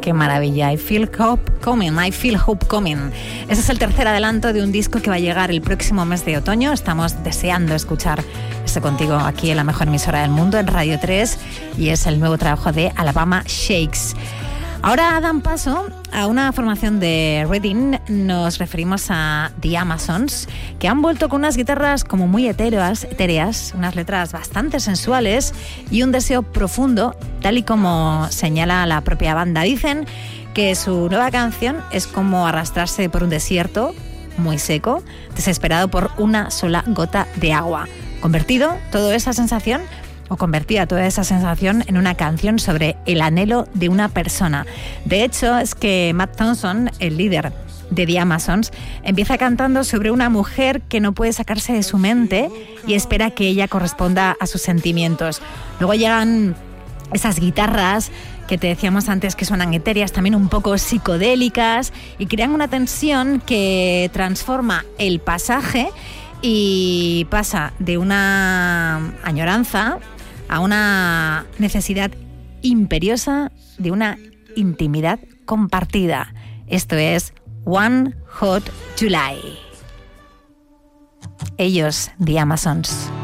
Qué maravilla. I Feel Hope Coming. Ese es el tercer adelanto de un disco que va a llegar el próximo mes de otoño. Estamos deseando escuchar eso contigo aquí en la mejor emisora del mundo, en Radio 3, y es el nuevo trabajo de Alabama Shakes. Ahora dan paso a una formación de Reading. Nos referimos a The Amazons, que han vuelto con unas guitarras como muy etéreas, unas letras bastante sensuales y un deseo profundo, tal y como señala la propia banda. Dicen que su nueva canción es como arrastrarse por un desierto muy seco, desesperado por una sola gota de agua. Convertida toda esa sensación en una canción sobre el anhelo de una persona. De hecho, es que Matt Thompson, el líder de The Amazons, empieza cantando sobre una mujer que no puede sacarse de su mente y espera que ella corresponda a sus sentimientos. Luego llegan esas guitarras que te decíamos antes que suenan etéreas, también un poco psicodélicas, y crean una tensión que transforma el pasaje y pasa de una añoranza a una necesidad imperiosa de una intimidad compartida. Esto es One Hot July. Ellos, The Amazons.